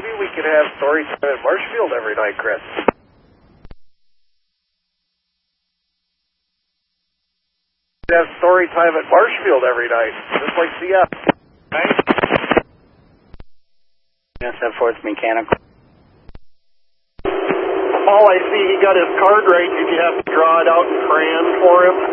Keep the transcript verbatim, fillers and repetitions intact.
maybe we could have story time at Marshfield every night, Chris. Have story time at Marshfield every night, just like C F. Right? S F fourth Mechanical. Paul, I see he got his card right. Did you have to draw it out in crayon for him?